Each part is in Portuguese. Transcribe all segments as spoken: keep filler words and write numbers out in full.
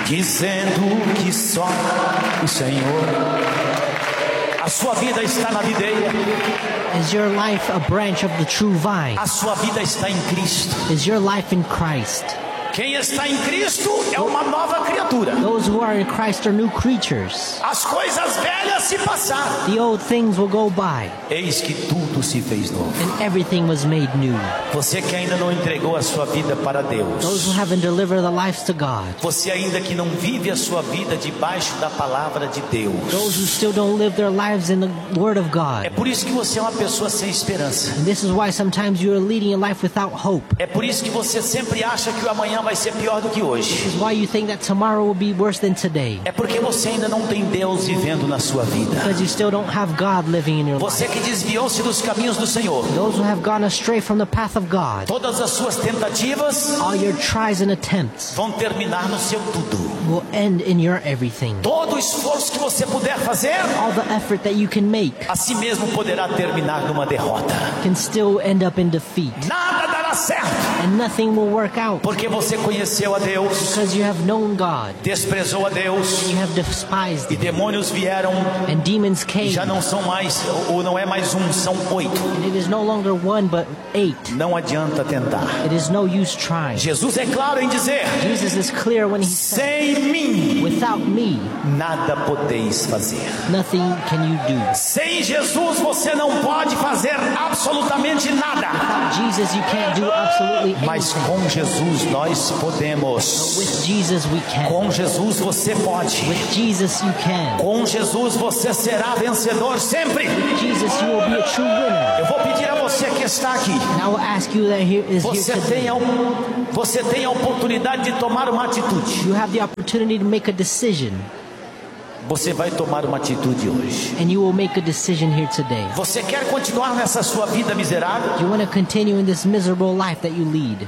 dizendo que só o Senhor. A sua vida está na videira. Is your life a branch of the true vine? A sua vida está em Cristo. Is your life in Christ? Quem está em Cristo é uma nova criatura. Those who are in Christ are new creatures. As coisas velhas se passaram. The old things will go by. Eis que tudo se fez novo. And everything was made new. Você que ainda não entregou a sua vida para Deus. Those who haven't delivered their lives to God. Você ainda que não vive a sua vida debaixo da palavra de Deus. Those who still don't live their lives in the Word of God. É por isso que você é uma pessoa sem esperança. And this is why sometimes you are leading a life without hope. É por isso que você sempre acha que o amanhã vai ser pior do que hoje. This is why you think that tomorrow will be worse than today. É porque você ainda não tem Deus vivendo na sua vida. Because you still don't have God living in your life. Você que desviou-se dos caminhos do Senhor. Those who have gone astray from the path of God. Todas as suas tentativas, all your tries and attempts, vão terminar no seu tudo. Will end in your everything. Todo o esforço que você puder fazer, all the effort that you can make, assim mesmo poderá terminar numa derrota. Can still end up in defeat. Nada dará certo. And nothing will work out. Porque você conheceu a Deus. Because you have known God. Desprezou a Deus. You have despised e demônios vieram. And demons came. Já não são mais, ou não é mais um, são oito. And it is no longer one but eight. Não adianta tentar. It is no use trying. Jesus é claro em dizer. Jesus is clear when he says, sem mim, without me, nada podeis fazer. Nothing can you do. Sem Jesus você não pode fazer absolutamente nada. Without Jesus you can't do absolutely anything. Mas com Jesus nós podemos. With Jesus we can. Com Jesus você pode. With Jesus you can. Com Jesus você será vencedor sempre. With Jesus you will be a true winner. Eu vou pedir a você que está aqui. And I will ask you that here is você here tem a, você tem a oportunidade de tomar uma atitude. You have the opportunity to make a decision. Você vai tomar uma atitude hoje. And you will make a decision here today. Você quer continuar nessa sua vida miserável? You want to continue in this miserable life that you lead?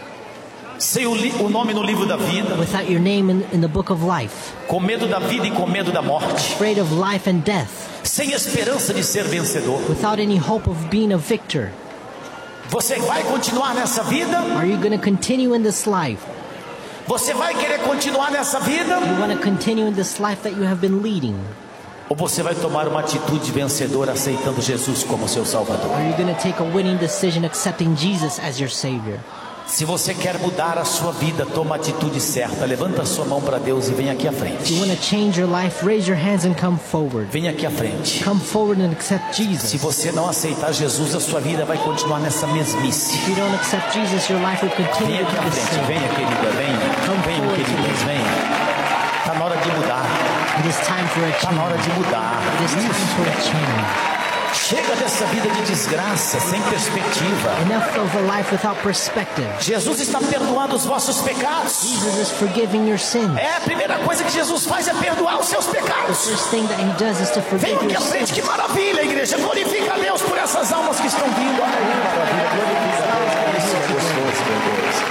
Sem o, li, o nome no livro da vida. Without your name in, in the book of life. Com medo da vida e com medo da morte. Afraid of life and death. Sem esperança de ser vencedor. Without any hope of being a victor. Você vai continuar nessa vida? Are you going to continue in this life? Você vai querer continuar nessa vida? You want to continue in this life that you have been leading? Ou você vai tomar uma atitude vencedora aceitando Jesus como seu Salvador? Are you going to take a winning decision accepting Jesus as your Savior? Se você quer mudar a sua vida, toma a atitude certa. Levanta a sua mão para Deus e vem aqui à frente. If you want to change your life, raise your hands and come forward. Vem aqui à frente. Come forward and accept Jesus. Se você não aceitar Jesus, a sua vida vai continuar nessa mesmice. If you don't accept Jesus, your life will continue. Vem aqui à frente, venha querida, venha. Venha queridas, venha. Está na hora de mudar. It is time for a change. Está na hora de mudar. It is time for a change. Chega dessa vida de desgraça, sem perspectiva. Enough of a life without perspective. Jesus está perdoando os vossos pecados. Jesus is forgiving your sins. É a primeira coisa que Jesus faz é perdoar os seus pecados. The first thing that he does is to forgive Vem aqui your à frente, sins. que maravilha, igreja. Glorifica a Deus por essas almas que estão vindo. Olha aí, maravilha. Glorifica a Deus. Isso é gostoso, meu Deus.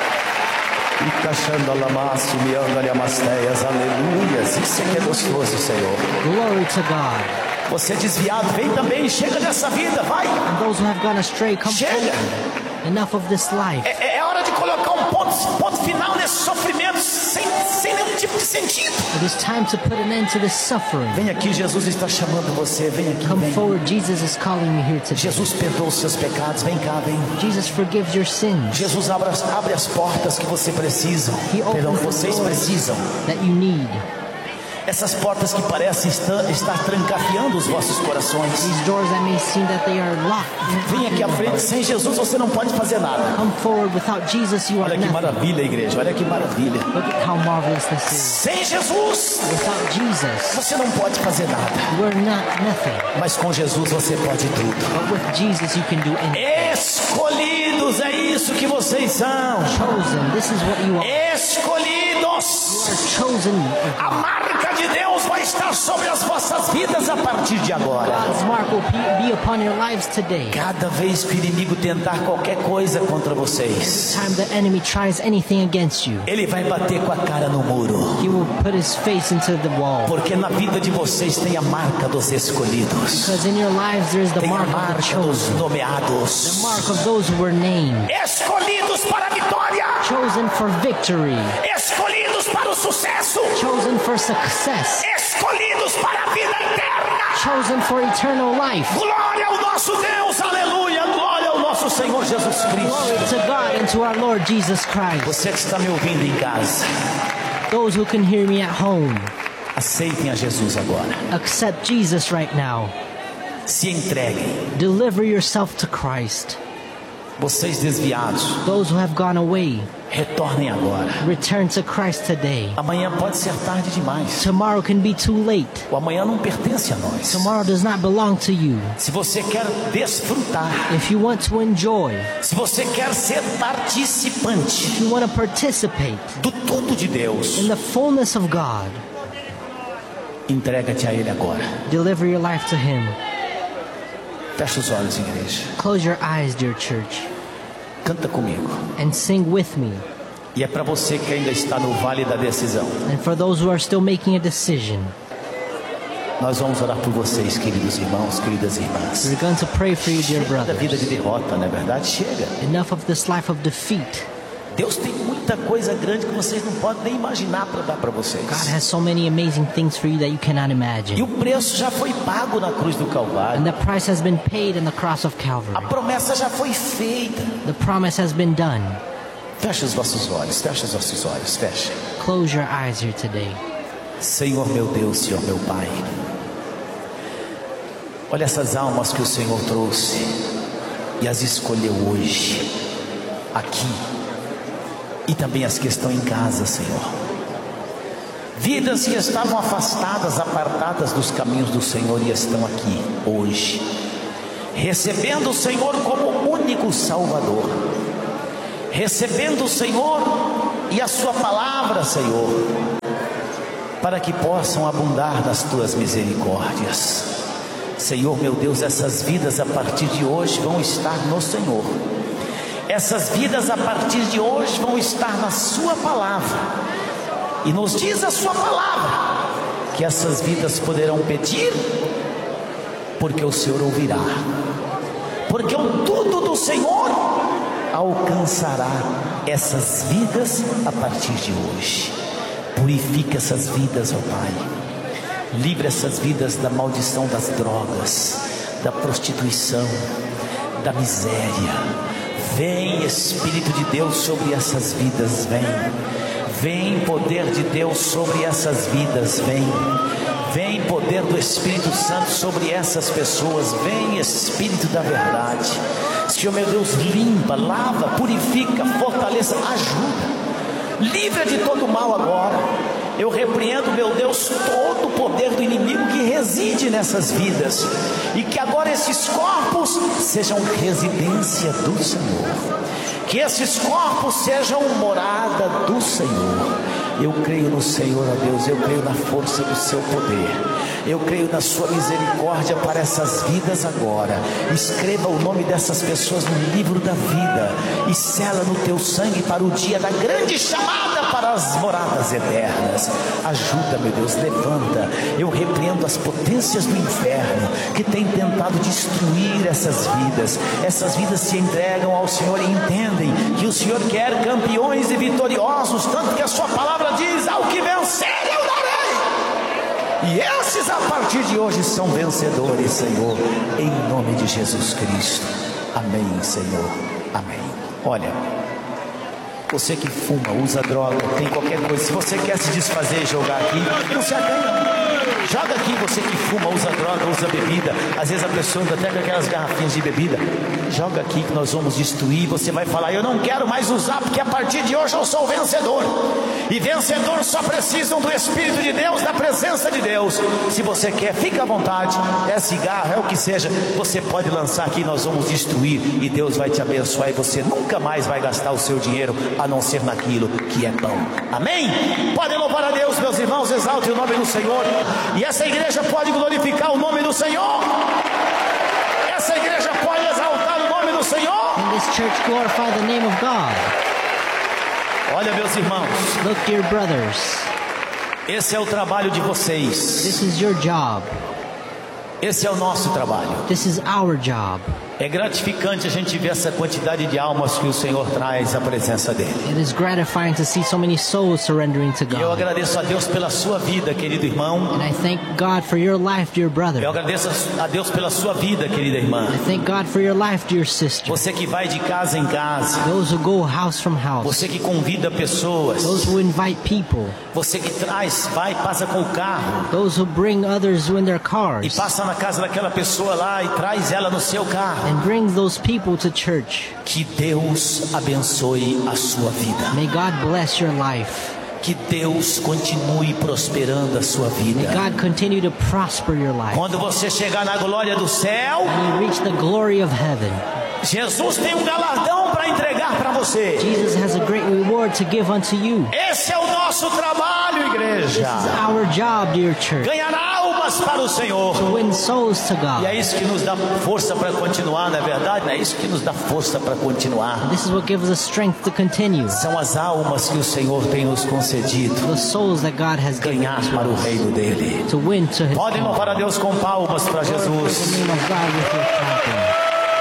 E cachando a lamaço, miando ali amasteias, aleluias. Isso é que é gostoso, Senhor. Glory to God. Você é desviado, vem também, chega dessa vida, vai. And those who have gone astray, come chega. forward. Enough of this life. É, é hora de colocar um ponto, ponto final nesse sofrimento sem, sem nenhum tipo de sentido. It is time to put an end to this suffering. Vem aqui, Jesus está chamando você. Vem aqui, come vem. forward. Jesus is calling you here today. Jesus perdoa os seus pecados. Vem cá, vem. Jesus forgives your sins. Jesus abre, abre as portas que você precisa. Perdão, que vocês precisam. That you need. Essas portas que parecem estar, estar trancafiando os vossos corações. These doors that may seem that they are locked. Vem aqui à frente, sem Jesus você não pode fazer nada. Come forward. Without Jesus you are Olha que nothing. maravilha, igreja. Olha que maravilha. Look at how marvelous this is. Sem Jesus, without Jesus, você não pode fazer nada. You are not nothing. Mas com Jesus você pode tudo. But with Jesus you can do anything. Escolhidos, é isso que vocês são. Chosen. This is what you are. Escolhidos. You are chosen. A marca de Deus vai estar sobre as vossas vidas a partir de agora. God's mark will be upon your lives today. Cada vez que o inimigo tentar qualquer coisa contra vocês, every time the enemy tries anything against you, ele vai bater com a cara no muro. He will put his face into the wall. Porque na vida de vocês tem a marca dos escolhidos. Because in your lives there is the tem mark a marca of the chosen. Dos nomeados. The mark of those who were named. Escolhidos para a vitória. Chosen for victory. Escolhidos para o sucesso, chosen for success, escolhidos para a vida eterna. chosen for eternal life. Glória ao nosso Deus, aleluia, glória ao nosso Senhor Jesus Glory Cristo. to God and to our Lord Jesus Christ. Você que está me ouvindo em casa, Those who can hear me at home, aceitem a Jesus agora. accept Jesus right now. Se entreguem. Deliver yourself to Christ. Vocês desviados, Those who have gone away, retornem agora. return to Christ today. Amanhã pode ser tarde demais. Tomorrow can be too late. O amanhã não pertence a nós. Tomorrow does not belong to you. Se você quer desfrutar, If you want to enjoy, se você quer ser participante if you want to participate do tudo de Deus, in the fullness of God, entrega-te a Ele agora. deliver your life to Him. Fecha os olhos, igreja. Close your eyes, dear church, Canta comigo. and sing with me. E é para você que ainda está no vale da decisão. And for those who are still making a decision, Nós vamos orar por vocês, queridos irmãos, queridas irmãs. we're going to pray for you, dear Chega da vida de brothers. derrota, não é verdade? Chega. Enough of this life of defeat. Deus tem muita coisa grande que vocês não podem nem imaginar para dar para vocês. God has so many amazing things for you that you cannot E imagine. o preço já foi pago na cruz do And Calvário. the price has been paid in the cross of A Calvary. promessa já foi feita. The promise has been done. Fecha os vossos olhos, fecha os vossos olhos, fecha. Close your eyes here today. Senhor meu Deus, Senhor meu Pai, olha essas almas que o Senhor trouxe e as escolheu hoje, aqui, e também as que estão em casa, Senhor. Vidas que estavam afastadas, apartadas dos caminhos do Senhor e estão aqui hoje, recebendo o Senhor como único Salvador, recebendo o Senhor e a sua palavra, Senhor, para que possam abundar nas tuas misericórdias. Senhor meu Deus, essas vidas a partir de hoje vão estar no Senhor. Essas vidas a partir de hoje vão estar na sua palavra. E nos diz a sua palavra que essas vidas poderão pedir, porque o Senhor ouvirá. Porque o tudo do Senhor alcançará essas vidas a partir de hoje. Purifica essas vidas, ó Pai. Livra essas vidas da maldição das drogas, da prostituição, da miséria. Vem Espírito de Deus sobre essas vidas, vem. Vem poder de Deus sobre essas vidas, vem. Vem poder do Espírito Santo sobre essas pessoas, vem Espírito da verdade. Senhor meu Deus, limpa, lava, purifica, fortaleça, ajuda. Livra de todo mal agora. Eu repreendo, meu Deus, todo o poder do inimigo que reside nessas vidas, e que agora esses corpos sejam residência do Senhor, que esses corpos sejam morada do Senhor. Eu creio no Senhor, ó Deus, eu creio na força do seu poder, eu creio na sua misericórdia para essas vidas agora. Escreva o nome dessas pessoas no livro da vida e sela no teu sangue para o dia da grande chamada para as moradas eternas. Ajuda, meu Deus, levanta. Eu repreendo as potências do inferno que têm tentado destruir essas vidas. Essas vidas se entregam ao Senhor e entendem que o Senhor quer campeões e vitoriosos, tanto que a sua palavra diz: ao que vencer eu darei. E esses a partir de hoje são vencedores, Senhor, em nome de Jesus Cristo. Amém, Senhor, amém. Olha, você que fuma, usa droga, tem qualquer coisa, se você quer se desfazer e jogar aqui, não se acanha. Joga aqui, você que fuma, usa droga, usa bebida. Às vezes a pessoa anda até com aquelas garrafinhas de bebida. Joga aqui que nós vamos destruir. Você vai falar: eu não quero mais usar, porque a partir de hoje eu sou vencedor. E vencedores só precisam do Espírito de Deus, da presença de Deus. Se você quer, fica à vontade. É cigarro, é o que seja, você pode lançar aqui, nós vamos destruir. E Deus vai te abençoar, e você nunca mais vai gastar o seu dinheiro a não ser naquilo que é pão. Amém? Podem louvar a Deus, meus irmãos, exalte o nome do Senhor. E essa igreja pode glorificar o nome do Senhor. Essa igreja pode exaltar o nome do Senhor. And this church glorify the name of God. Olha, meus irmãos, Look, dear brothers, esse é o trabalho de vocês. this is your job. Esse é o nosso trabalho. This is our job. É gratificante a gente ver essa quantidade de almas que o Senhor traz à presença dele. It is gratifying to see so many souls surrendering to E eu God. agradeço a Deus pela sua vida, querido irmão. And I thank God for your life, dear brother. Eu agradeço a Deus pela sua vida, querida irmã. I thank God for your life, dear sister. Você que vai de casa em casa. Those who go house from house. Você que convida pessoas. Those who invite people. Você que traz, vai, passa com o carro. Those who bring others in their E cars. passa na casa daquela pessoa lá e traz ela no seu carro. And bring those people to church. Que Deus abençoe a sua vida. May God bless your life. Que Deus continue prosperando a sua vida. May God continue to prosper your life. Quando você chegar na glória do céu, When you reach the glory of heaven, Jesus tem um galardão para entregar para você. Jesus has a great reward to give unto you. Esse é o nosso trabalho, This is igreja. our job, dear church, Ganhar almas para o Senhor. to win souls to E God. é isso que nos dá força para continuar, não é verdade? É isso que nos dá força para continuar. This is what gives us strength to continue. São as almas que o Senhor tem nos concedido. The souls that God has given Ganhar us para o reino dele. to win to His Podem louvar a Deus com palmas para Praise the Jesus. name of God with your clapping.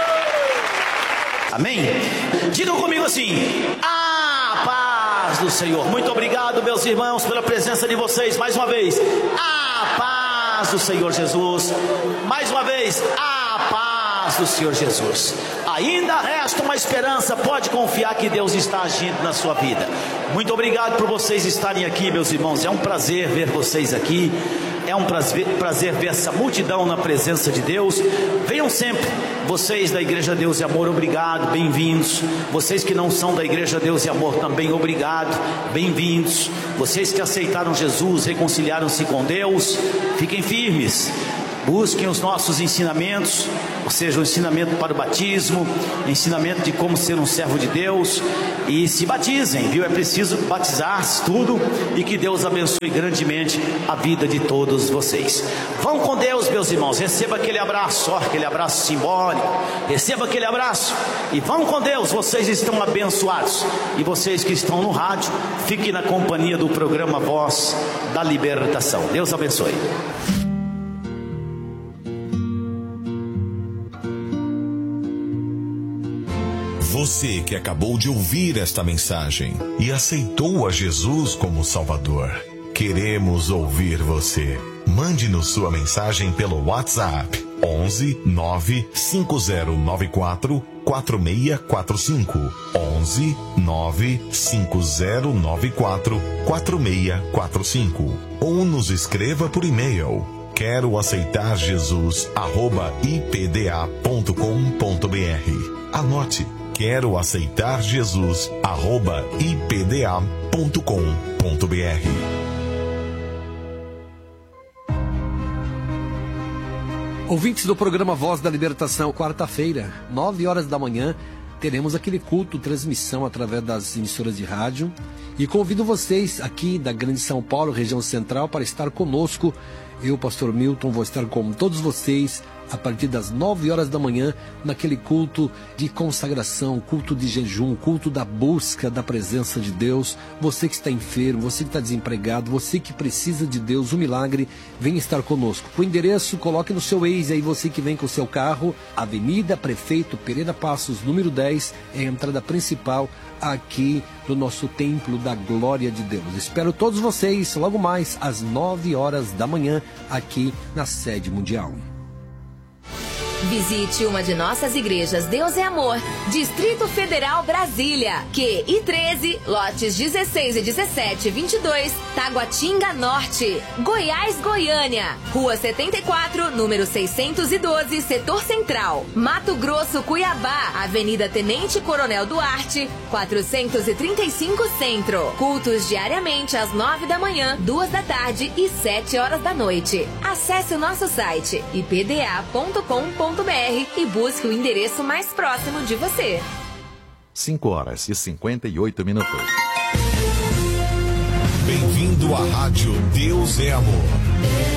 Amém? Digam comigo assim: a paz do Senhor. Muito obrigado, meus irmãos, pela presença de vocês. Mais uma vez, a paz do Senhor Jesus. Mais uma vez, a paz do Senhor Jesus. Ainda resta uma esperança. Pode confiar que Deus está agindo na sua vida. Muito obrigado por vocês estarem aqui, meus irmãos. É um prazer ver vocês aqui. É um prazer, prazer ver essa multidão na presença de Deus. Venham sempre. Vocês da Igreja Deus e Amor, obrigado, bem-vindos. Vocês que não são da Igreja Deus e Amor também, obrigado, bem-vindos. Vocês que aceitaram Jesus, reconciliaram-se com Deus, fiquem firmes. Busquem os nossos ensinamentos, ou seja, o ensinamento para o batismo, ensinamento de como ser um servo de Deus, e se batizem, viu? É preciso batizar-se tudo, e que Deus abençoe grandemente a vida de todos vocês. Vão com Deus, meus irmãos, receba aquele abraço, ó, aquele abraço simbólico, receba aquele abraço, e vão com Deus, vocês estão abençoados, e vocês que estão no rádio, fiquem na companhia do programa Voz da Libertação. Deus abençoe. Você que acabou de ouvir esta mensagem e aceitou a Jesus como Salvador, queremos ouvir você. Mande-nos sua mensagem pelo WhatsApp onze nove cinco zero nove quatro quatro seis quatro cinco onze nove cinco zero nove quatro quatro seis quatro cinco ou nos escreva por e-mail quero aceitar Jesus arroba i p d a ponto com ponto b r. Anote: quero aceitar Jesus arroba i p d a ponto com ponto b r. Ouvintes do programa Voz da Libertação, quarta-feira, nove horas da manhã, teremos aquele culto, transmissão através das emissoras de rádio. E convido vocês aqui da Grande São Paulo, região central, para estar conosco. Eu, pastor Milton, vou estar com todos vocês a partir das nove horas da manhã, naquele culto de consagração, culto de jejum, culto da busca da presença de Deus. Você que está enfermo, você que está desempregado, você que precisa de Deus, um milagre, vem estar conosco. O endereço, coloque no seu Waze aí, você que vem com o seu carro, Avenida Prefeito Pereira Passos, número dez, é a entrada principal aqui do nosso Templo da Glória de Deus. Espero todos vocês logo mais às nove horas da manhã, aqui na sede mundial. Visite uma de nossas igrejas Deus é Amor, Distrito Federal Brasília, Q I treze, lotes dezesseis e dezessete, vinte e dois, Taguatinga Norte, Goiás, Goiânia, Rua setenta e quatro, número seiscentos e doze, Setor Central, Mato Grosso, Cuiabá, Avenida Tenente Coronel Duarte, quatrocentos e trinta e cinco Centro. Cultos diariamente às nove da manhã, duas da tarde e sete horas da noite. Acesse o nosso site i p d a ponto com ponto b r e busque o endereço mais próximo de você. cinco horas e cinquenta e oito minutos. Bem-vindo à Rádio Deus é Amor.